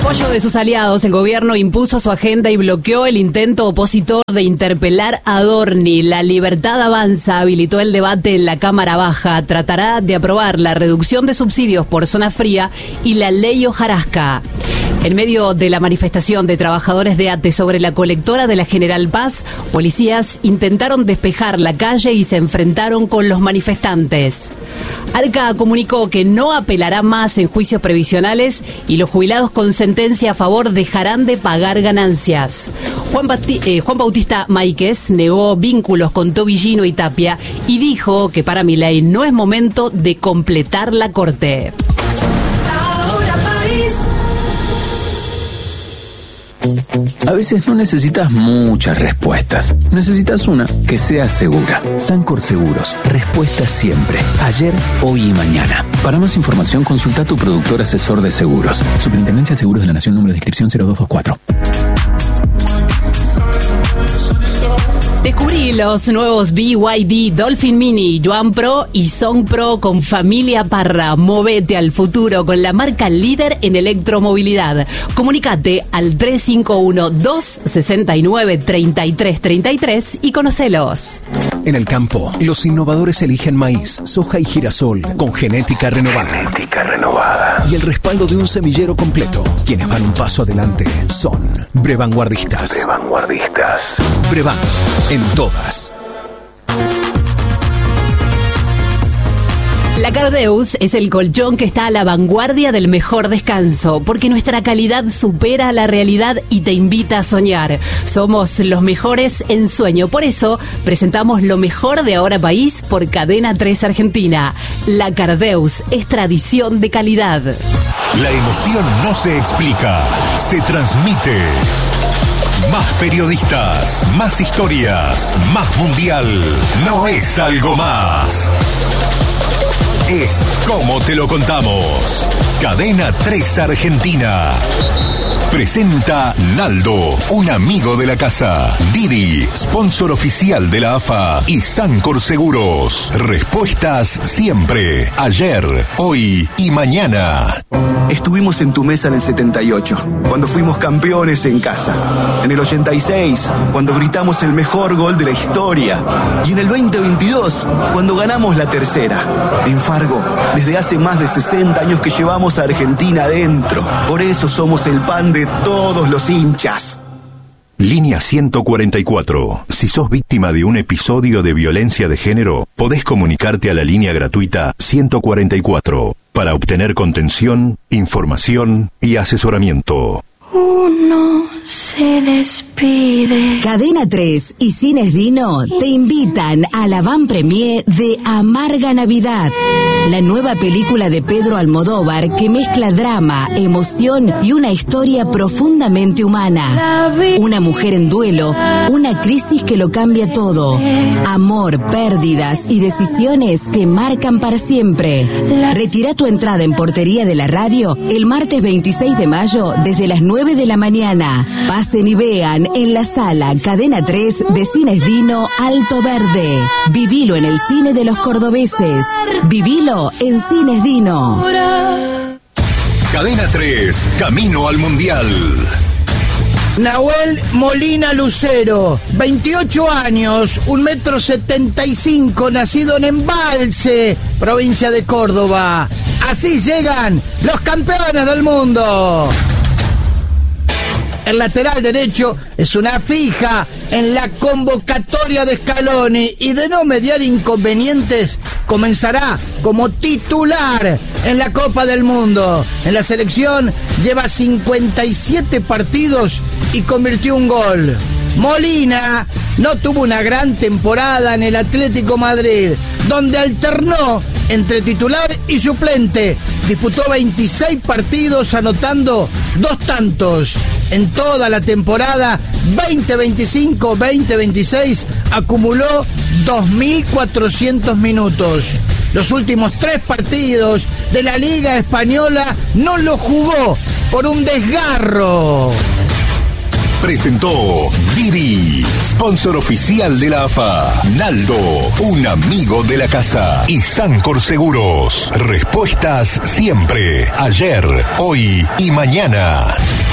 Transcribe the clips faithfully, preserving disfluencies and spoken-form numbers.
apoyo de sus aliados, el gobierno impuso su agenda y bloqueó el intento opositor de interpelar a Adorni. La Libertad Avanza habilitó el debate en la Cámara Baja. Tratará de aprobar la reducción de subsidios por zona fría y la ley hojarasca. En medio de la manifestación de trabajadores de ATE sobre la colectora de la General Paz, policías intentaron despejar la calle y se enfrentaron con los manifestantes. Arca comunicó que no apelará más en juicios previsionales y los jubilados con sentencia a favor dejarán de pagar ganancias. Juan, Bati- eh, Juan Bautista Máiquez negó vínculos con Tobillino y Tapia y dijo que para Milei no es momento de completar la corte. A veces no necesitas muchas respuestas. Necesitas una que sea segura. Sancor Seguros. Respuesta siempre. Ayer, hoy y mañana. Para más información, consulta a tu productor asesor de seguros. Superintendencia de Seguros de la Nación, número de inscripción cero dos dos cuatro. Descubrí los nuevos B Y D Dolphin Mini, Yuan Pro y Song Pro con familia Parra. Movete al futuro con la marca líder en electromovilidad. Comunicate al tres cinco uno, dos seis nueve, tres tres tres tres y conocelos. En el campo, los innovadores eligen maíz, soja y girasol con genética renovada. Genética renovada. Y el respaldo de un semillero completo. Quienes van un paso adelante son Brevanguardistas. Brevanguardistas. Brevan, en todas. La Cardeus es el colchón que está a la vanguardia del mejor descanso, porque nuestra calidad supera la realidad y te invita a soñar. Somos los mejores en sueño, por eso presentamos lo mejor de Ahora País por Cadena tres Argentina. La Cardeus es tradición de calidad. La emoción no se explica, se transmite. Más periodistas, más historias, más mundial. No es algo más. Es como te lo contamos. Cadena tres Argentina. Presenta Naldo, un amigo de la casa. Didi, sponsor oficial de la A F A. Y Sancor Seguros. Respuestas siempre. Ayer, hoy y mañana. Estuvimos en tu mesa en el setenta y ocho, cuando fuimos campeones en casa. En el ochenta y seis, cuando gritamos el mejor gol de la historia. Y en el veinte veintidós, cuando ganamos la tercera. En Fargo, desde hace más de sesenta años que llevamos a Argentina adentro. Por eso somos el pan de todos los hinchas. Línea ciento cuarenta y cuatro. Si sos víctima de un episodio de violencia de género, podés comunicarte a la línea gratuita ciento cuarenta y cuatro para obtener contención, información y asesoramiento. Uno se despide. Cadena tres y Cines Dino te invitan a la van premier de Amarga Navidad, la nueva película de Pedro Almodóvar que mezcla drama, emoción y una historia profundamente humana. Una mujer en duelo, una crisis que lo cambia todo, amor, pérdidas y decisiones que marcan para siempre. Retira tu entrada en Portería de la Radio el martes veintiséis de mayo desde las nueve de la mañana. Pasen y vean en la sala Cadena tres de Cines Dino Alto Verde. Vivilo en el cine de los cordobeses. Vivilo en Cines Dino. Cadena tres, camino al Mundial. Nahuel Molina Lucero, veintiocho años, un metro setenta y cinco, nacido en Embalse, provincia de Córdoba. Así llegan los campeones del mundo. El lateral derecho es una fija en la convocatoria de Scaloni y de no mediar inconvenientes comenzará como titular en la Copa del Mundo. En la selección lleva cincuenta y siete partidos y convirtió un gol. Molina no tuvo una gran temporada en el Atlético Madrid, donde alternó entre titular y suplente. Disputó veintiséis partidos anotando dos tantos. En toda la temporada veinte veinticinco veinte veintiséis acumuló dos mil cuatrocientos minutos. Los últimos tres partidos de la Liga Española no los jugó por un desgarro. Presentó Didi, sponsor oficial de la A F A. Naldo, un amigo de la casa. Y Sancor Seguros. Respuestas siempre. Ayer, hoy y mañana.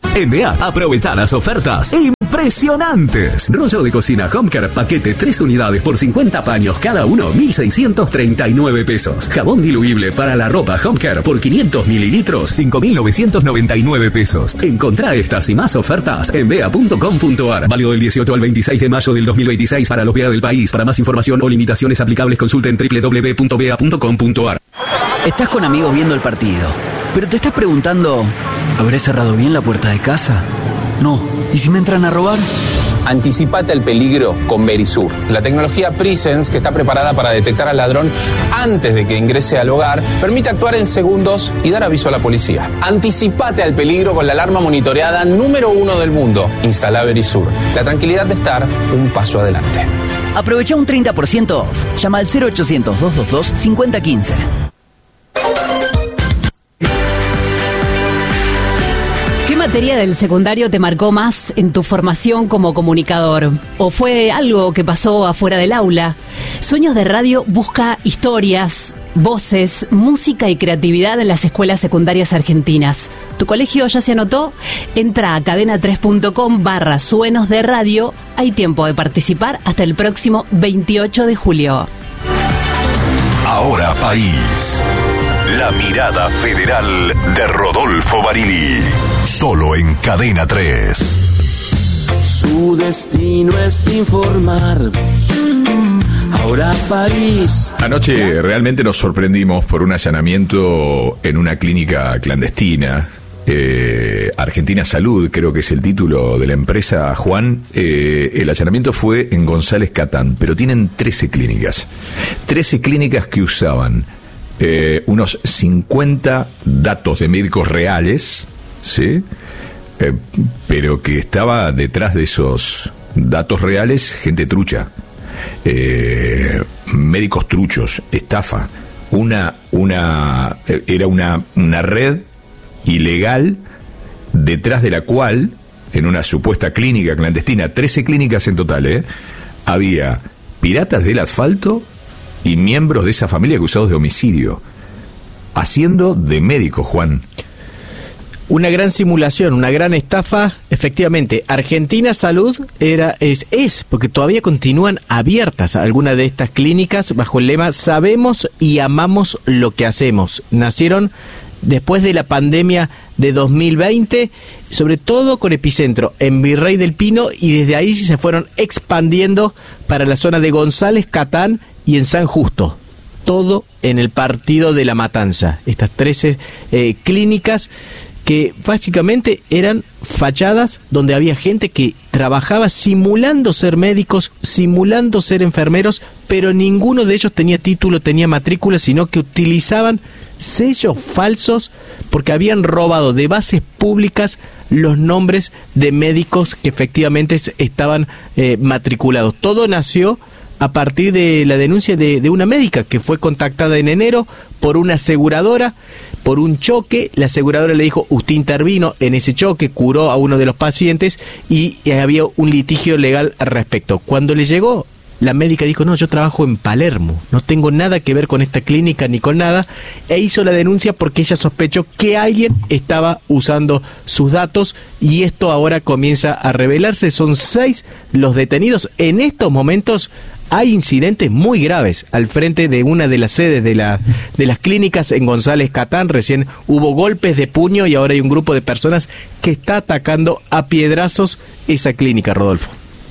En B A, aprovecha las ofertas impresionantes. Rollo de cocina Homecare, paquete tres unidades por cincuenta paños cada uno, mil seiscientos treinta y nueve pesos. Jabón diluible para la ropa Homecare por quinientos mililitros, cinco mil novecientos noventa y nueve pesos. Encontrá estas y más ofertas en bea punto com punto ar. Válido del dieciocho al veintiséis de mayo del dos mil veintiséis para los B A del país. Para más información o limitaciones aplicables, consulten doble u doble u doble u punto bea punto com punto ar. Estás con amigos viendo el partido, pero te estás preguntando, ¿habré cerrado bien la puerta de casa? No. ¿Y si me entran a robar? Anticipate al peligro con Verisur, la tecnología Presence que está preparada para detectar al ladrón antes de que ingrese al hogar, permite actuar en segundos y dar aviso a la policía. Anticipate al peligro con la alarma monitoreada número uno del mundo. Instala Verisur, la tranquilidad de estar un paso adelante. Aprovecha un treinta por ciento off. Llama al cero ochocientos, doscientos veintidós, cincuenta quince. ¿Qué materia del secundario te marcó más en tu formación como comunicador? ¿O fue algo que pasó afuera del aula? Sueños de Radio busca historias, voces, música y creatividad en las escuelas secundarias argentinas. ¿Tu colegio ya se anotó? Entra a cadena tres punto com barra suenos de radio. Hay tiempo de participar hasta el próximo veintiocho de julio. Ahora País. La mirada federal de Rodolfo Barili. Solo en Cadena tres. Su destino es informar. Ahora País. Anoche realmente nos sorprendimos por un allanamiento en una clínica clandestina. Eh, Argentina Salud, creo que es el título de la empresa, Juan. Eh, el allanamiento fue en González Catán, pero tienen trece clínicas. trece clínicas que usaban eh, unos cincuenta datos de médicos reales, ¿sí? Eh, pero que estaba detrás de esos datos reales gente trucha, eh, médicos truchos, estafa. Una, una, eh, era una, una red ilegal detrás de la cual, en una supuesta clínica clandestina, trece clínicas en total, ¿eh? había piratas del asfalto y miembros de esa familia acusados de homicidio, haciendo de médicos, Juan. Una gran simulación, una gran estafa. Efectivamente, Argentina Salud era, es, es, porque todavía continúan abiertas algunas de estas clínicas bajo el lema "Sabemos y amamos lo que hacemos". Nacieron después de la pandemia de dos mil veinte, sobre todo con epicentro en Virrey del Pino, y desde ahí se fueron expandiendo para la zona de González Catán y en San Justo. Todo en el partido de La Matanza. Estas trece eh, clínicas que básicamente eran fachadas donde había gente que trabajaba simulando ser médicos, simulando ser enfermeros, pero ninguno de ellos tenía título, tenía matrícula, sino que utilizaban sellos falsos porque habían robado de bases públicas los nombres de médicos que efectivamente estaban eh, matriculados. Todo nació a partir de la denuncia de, de una médica que fue contactada en enero por una aseguradora, por un choque. La aseguradora le dijo, usted intervino en ese choque, curó a uno de los pacientes y había un litigio legal al respecto. Cuando le llegó, la médica dijo, no, yo trabajo en Palermo, no tengo nada que ver con esta clínica ni con nada, e hizo la denuncia porque ella sospechó que alguien estaba usando sus datos, y esto ahora comienza a revelarse. Son seis los detenidos. En estos momentos hay incidentes muy graves al frente de una de las sedes de, la, de las clínicas en González Catán. Recién hubo golpes de puño y ahora hay un grupo de personas que está atacando a piedrazos esa clínica, Rodolfo.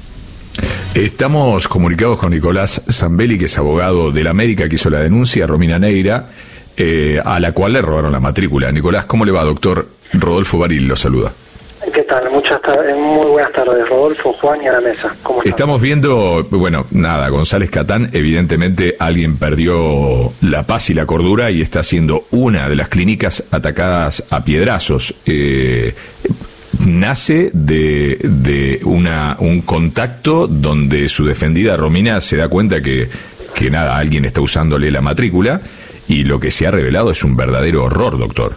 Estamos comunicados con Nicolás Zambelli, que es abogado de la médica que hizo la denuncia, Romina Neira, eh, a la cual le robaron la matrícula. Nicolás, ¿cómo le va, doctor? Rodolfo Barili lo saluda. ¿Qué tal? Muchas tardes, muy buenas tardes, Rodolfo, Juan y a la mesa. ¿Cómo están? Estamos viendo, bueno, nada, González Catán, evidentemente alguien perdió la paz y la cordura y está siendo una de las clínicas atacadas a piedrazos. Eh, nace de, de una, un contacto donde su defendida Romina se da cuenta que, que nada, alguien está usándole la matrícula, y lo que se ha revelado es un verdadero horror, doctor.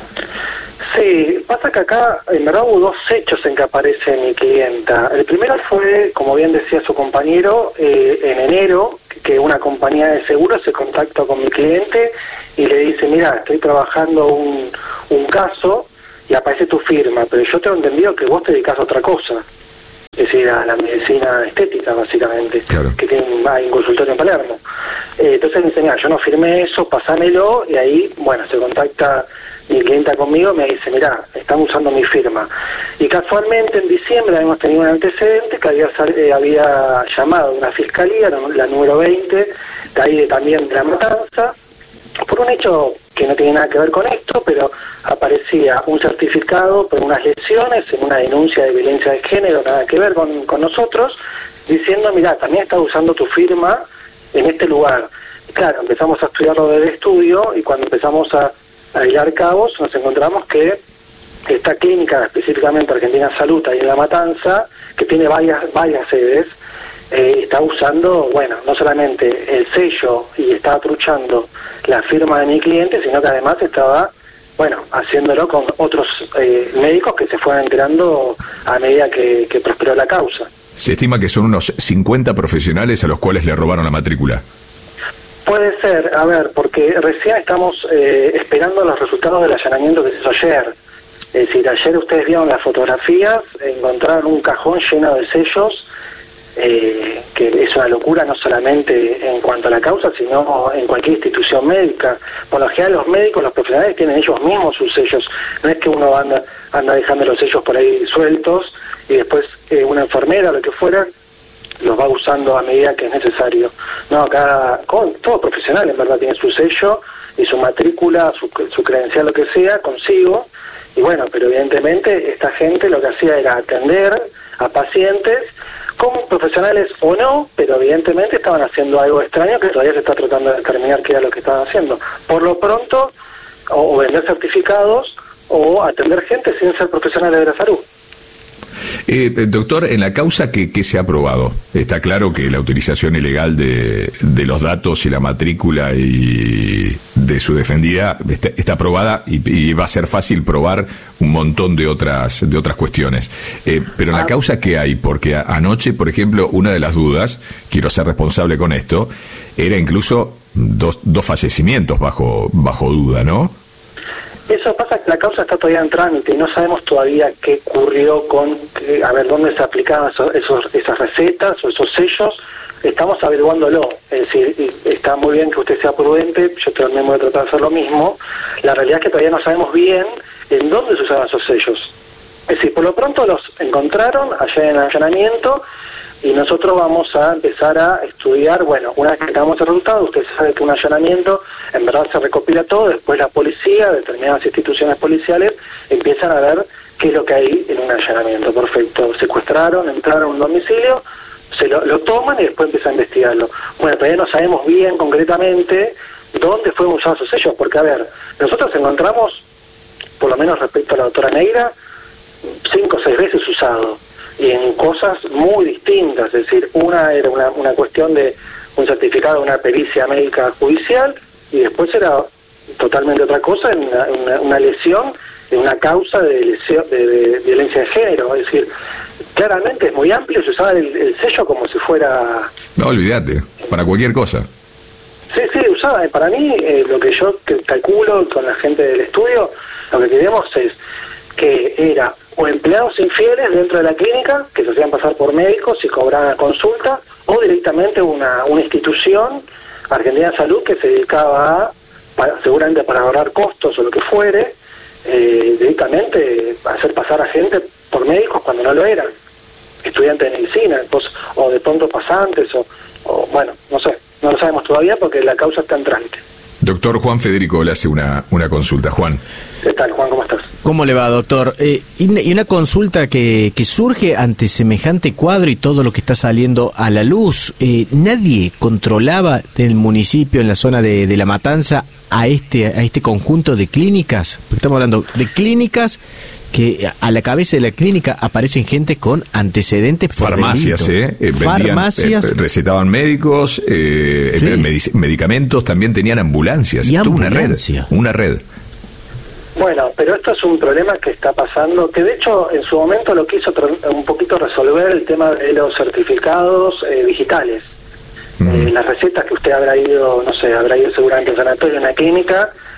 Sí, pasa que acá en verdad hubo dos hechos en que aparece mi clienta. El primero fue, como bien decía su compañero, eh, en enero, que una compañía de seguros se contactó con mi cliente y le dice, mira, estoy trabajando un, un caso y aparece tu firma, pero yo tengo entendido que vos te dedicás a otra cosa, es decir, a la medicina estética, básicamente, claro. que tiene un, hay un consultorio en Palermo. Eh, entonces me dice, mira, yo no firmé eso, pasámelo, y ahí, bueno, se contacta mi clienta conmigo, me dice, mira, están usando mi firma. Y casualmente en diciembre habíamos tenido un antecedente que había, eh, había llamado una fiscalía, la número veinte, de ahí de, también de La Matanza, por un hecho que no tiene nada que ver con esto, pero aparecía un certificado por unas lesiones en una denuncia de violencia de género, nada que ver con, con nosotros, diciendo, mira, también estás usando tu firma en este lugar. Y claro, empezamos a estudiarlo del estudio, y cuando empezamos a, a hilar cabos, nos encontramos que esta clínica, específicamente Argentina Salud, ahí en La Matanza, que tiene varias, varias sedes, Eh, está usando, bueno, no solamente el sello y estaba truchando la firma de mi cliente, sino que además estaba, bueno, haciéndolo con otros eh, médicos que se fueron enterando a medida que, que prosperó la causa. Se estima que son unos cincuenta profesionales a los cuales le robaron la matrícula. Puede ser, a ver, porque recién estamos eh, esperando los resultados del allanamiento que se hizo ayer. Es decir, ayer ustedes vieron las fotografías, encontraron un cajón lleno de sellos, Eh, que es una locura no solamente en cuanto a la causa, sino en cualquier institución médica. Por lo general los médicos, los profesionales tienen ellos mismos sus sellos, no es que uno anda anda dejando los sellos por ahí sueltos y después eh, una enfermera o lo que fuera los va usando a medida que es necesario. No, acá con, todo profesional en verdad tiene su sello y su matrícula, su, su credencial, lo que sea, consigo, y bueno, pero evidentemente esta gente lo que hacía era atender a pacientes como profesionales o no, pero evidentemente estaban haciendo algo extraño que todavía se está tratando de determinar qué era lo que estaban haciendo. Por lo pronto, o, o vender certificados o atender gente sin ser profesionales de la salud. Eh, doctor, en la causa que, que se ha aprobado, está claro que la utilización ilegal de, de los datos y la matrícula y de su defendida está, está aprobada y, y va a ser fácil probar un montón de otras de otras cuestiones. Eh, pero en la causa que hay, porque a, anoche, por ejemplo, una de las dudas, quiero ser responsable con esto, era incluso dos, dos fallecimientos bajo bajo duda, ¿no? Eso pasa que la causa está todavía en trámite y no sabemos todavía qué ocurrió con, que, a ver, dónde se aplicaban esos, esos, esas recetas o esos sellos. Estamos averiguándolo, es decir, está muy bien que usted sea prudente, yo también voy a tratar de hacer lo mismo. La realidad es que todavía no sabemos bien en dónde se usaban esos sellos. Es decir, por lo pronto los encontraron allá en el allanamiento y nosotros vamos a empezar a estudiar, bueno, una vez que tengamos el resultado, usted sabe que un allanamiento en verdad se recopila todo, después la policía, determinadas instituciones policiales, empiezan a ver qué es lo que hay en un allanamiento. Perfecto, secuestraron, entraron a un domicilio, se lo, lo toman y después empiezan a investigarlo. Bueno, todavía no sabemos bien concretamente dónde fueron usados esos sellos, porque a ver, nosotros encontramos, por lo menos respecto a la doctora Neira, cinco o seis veces usado, y en cosas muy distintas, es decir, una era una, una cuestión de un certificado de una pericia médica judicial, y después era totalmente otra cosa, en una, una, una lesión, en una causa de, lesión, de, de violencia de género, es decir, claramente es muy amplio, se usaba el, el sello como si fuera... No, olvídate, para cualquier cosa. Sí, sí, usaba, para mí, eh, lo que yo que calculo con la gente del estudio, lo que queremos es que era o empleados infieles dentro de la clínica, que se hacían pasar por médicos y cobraban consulta, o directamente una, una institución, Argentina Salud, que se dedicaba a, para, seguramente para ahorrar costos o lo que fuere, eh, directamente a hacer pasar a gente por médicos cuando no lo eran, estudiantes de medicina, pues, o de pronto pasantes, o, o bueno, no sé, no lo sabemos todavía porque la causa está en trámite. Doctor Juan Federico le hace una, una consulta. Juan. ¿Qué tal, Juan? ¿Cómo estás? ¿Cómo le va, doctor? Eh, y, una, y una consulta que, que surge ante semejante cuadro y todo lo que está saliendo a la luz. Eh, ¿Nadie controlaba del municipio en la zona de, de La Matanza a este, a este conjunto de clínicas? Porque estamos hablando de clínicas que a la cabeza de la clínica aparecen gente con antecedentes por farmacias, delito. eh, vendían, farmacias, eh, recetaban médicos, eh, sí. medic- medicamentos, también tenían ambulancias, y Tuvo ambulancia. una red, una red. Bueno, pero esto es un problema que está pasando, que de hecho en su momento lo quiso tra- un poquito resolver el tema de los certificados eh, digitales. Mm. Eh, las recetas que usted habrá ido, no sé, habrá ido seguramente al sanatorio, en una clínica,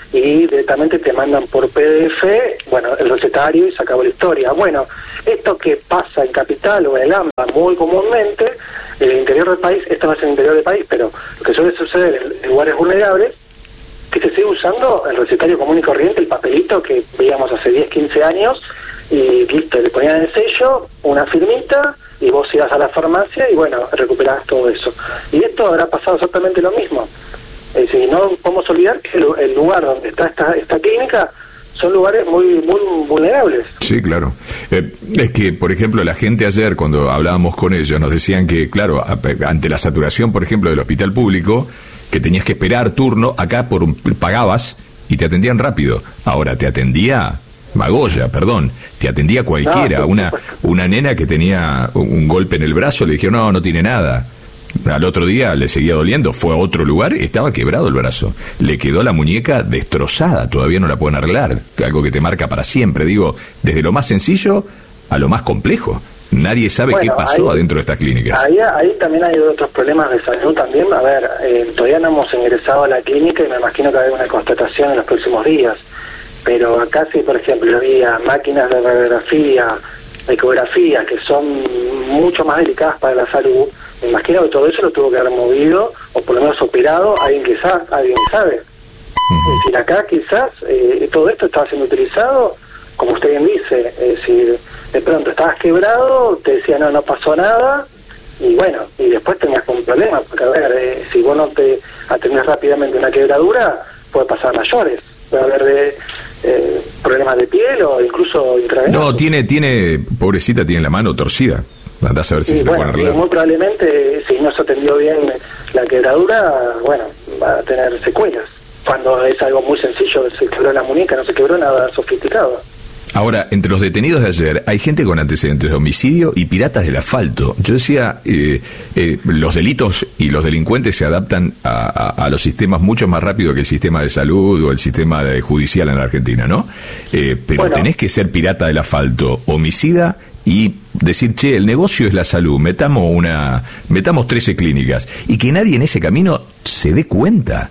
y directamente te mandan por P D F, bueno, el recetario y se acabó la historia. Bueno, esto que pasa en Capital o en el AMBA muy comúnmente, en el interior del país, esto no es en el interior del país, pero lo que suele suceder en lugares vulnerables, que se sigue usando el recetario común y corriente, el papelito que veíamos hace diez, quince años, y listo, le ponían el sello, una firmita, y vos ibas a la farmacia y bueno, recuperabas todo eso. Y esto habrá pasado exactamente lo mismo. Es decir, no podemos olvidar que el, el lugar donde está esta, esta clínica son lugares muy muy vulnerables. Sí, claro. Eh, es que, por ejemplo, la gente ayer, cuando hablábamos con ellos, nos decían que, claro, a, ante la saturación, por ejemplo, del hospital público, que tenías que esperar turno, acá por un, pagabas y te atendían rápido. Ahora te atendía Magoya, perdón, te atendía cualquiera. No, una una nena que tenía un golpe en el brazo, le dijeron, no, no tiene nada. Al otro día le seguía doliendo, fue a otro lugar, estaba quebrado el brazo. Le quedó la muñeca destrozada, todavía no la pueden arreglar. Algo que te marca para siempre, digo, desde lo más sencillo a lo más complejo. Nadie sabe bueno, qué pasó ahí, adentro de estas clínicas. Ahí, ahí también hay otros problemas de salud también. A ver, eh, todavía no hemos ingresado a la clínica y me imagino que va a haber una constatación en los próximos días. Pero acá sí, por ejemplo, había máquinas de radiografía, ecografía, que son mucho más delicadas para la salud. Me imagino que todo eso lo tuvo que haber movido, o por lo menos operado, alguien que sabe. Alguien que sabe. Uh-huh. Es decir, acá quizás eh, todo esto estaba siendo utilizado, como usted bien dice, es decir, de pronto estabas quebrado, te decía no, no pasó nada, y bueno, y después tenías un problema, porque a ver, eh, si vos no te atendés rápidamente una quebradura, puede pasar mayores, puede haber de, eh, problemas de piel o incluso intravenosos. No, tiene, tiene, pobrecita, tiene la mano torcida. Andás a ver si sí, se bueno, la pueden arreglar. Muy probablemente, si no se atendió bien la quebradura, bueno, va a tener secuelas. Cuando es algo muy sencillo, se quebró la muñeca, no se quebró nada sofisticado. Ahora, entre los detenidos de ayer, hay gente con antecedentes de homicidio y piratas del asfalto. Yo decía, eh, eh, los delitos y los delincuentes se adaptan a, a, a los sistemas mucho más rápido que el sistema de salud o el sistema de judicial en la Argentina, ¿no? Eh, pero bueno, tenés que ser pirata del asfalto, homicida, y decir, che, el negocio es la salud, metamos una, metamos trece clínicas, y que nadie en ese camino se dé cuenta.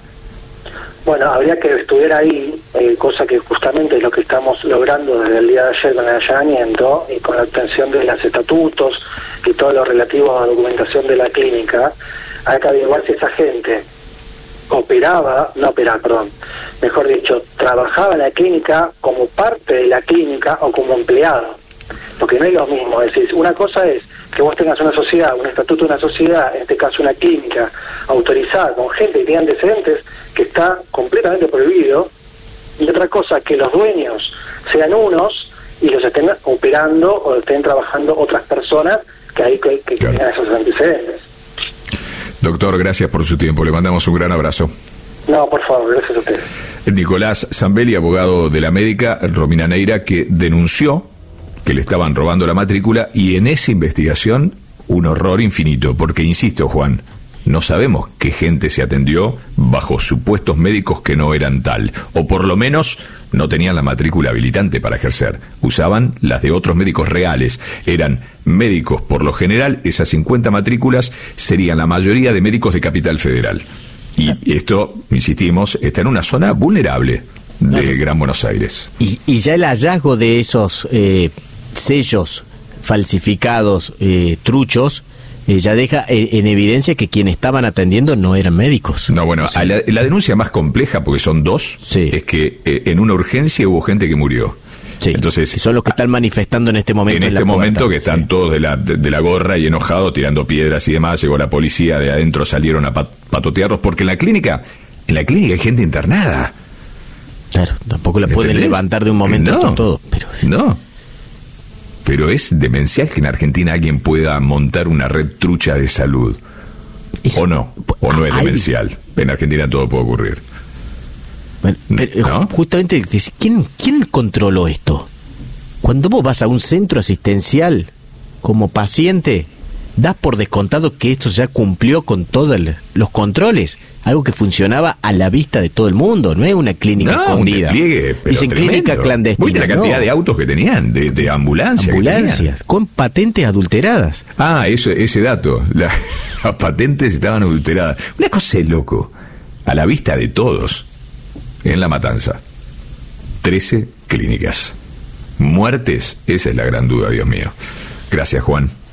Bueno, habría que estuviera ahí, eh, cosa que justamente es lo que estamos logrando desde el día de ayer con el allanamiento y con la obtención de los estatutos y todo lo relativo a la documentación de la clínica. Hay que averiguar si esa gente operaba, no operaba, perdón, mejor dicho, trabajaba en la clínica como parte de la clínica o como empleado. Porque no es lo mismo, es decir, una cosa es que vos tengas una sociedad, un estatuto de una sociedad, en este caso una clínica autorizada con gente que tiene antecedentes, que está completamente prohibido, y otra cosa que los dueños sean unos y los estén operando o estén trabajando otras personas que ahí que, que claro. tengan esos antecedentes. Doctor, gracias por su tiempo, le mandamos un gran abrazo. No, por favor, gracias a usted. Nicolás Zambelli, abogado de la médica Romina Neira, que denunció que le estaban robando la matrícula, y en esa investigación un horror infinito, porque insisto, Juan, no sabemos qué gente se atendió bajo supuestos médicos que no eran tal, o por lo menos no tenían la matrícula habilitante para ejercer, usaban las de otros médicos reales, eran médicos por lo general, esas cincuenta matrículas serían la mayoría de médicos de Capital Federal, y esto, insistimos, está en una zona vulnerable de claro. Gran Buenos Aires. Y, y ya el hallazgo de esos eh, sellos falsificados, eh, truchos, eh, ya deja en, en evidencia que quienes estaban atendiendo no eran médicos. No, bueno, sí. la, la denuncia más compleja, porque son dos, sí. es que eh, en una urgencia hubo gente que murió. Sí. Entonces, y son los que están manifestando en este momento. En este en momento puerta. que están sí. todos de la, de, de la gorra y enojados, tirando piedras y demás, llegó la policía, de adentro salieron a pat, patotearlos, porque en la clínica, en la clínica hay gente internada. Claro, tampoco la pueden ¿entendés? Levantar de un momento no, a todo. Pero... No. Pero es demencial que en Argentina alguien pueda montar una red trucha de salud. Es, o no, o no es hay... demencial. En Argentina todo puede ocurrir. Bueno, pero, ¿no? Justamente, ¿quién, ¿quién controló esto? Cuando vos vas a un centro asistencial como paciente, das por descontado que esto ya cumplió con todos los controles, algo que funcionaba a la vista de todo el mundo, no es una clínica no, escondida. Un despliegue, pero dicen tremendo. Clínica clandestina. Muy la cantidad no. de autos que tenían, de, de ambulancias. Ambulancias, con patentes adulteradas. Ah, eso, ese dato, la, las patentes estaban adulteradas. Una cosa es loco, a la vista de todos. en La Matanza. trece clínicas. Muertes, esa es la gran duda, Dios mío. Gracias, Juan.